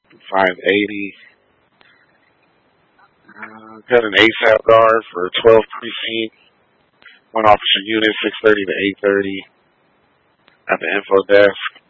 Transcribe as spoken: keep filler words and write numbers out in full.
five eighty. Uh, got an ASAP guard for twelve precinct. One officer unit, six thirty to eight thirty at the info desk.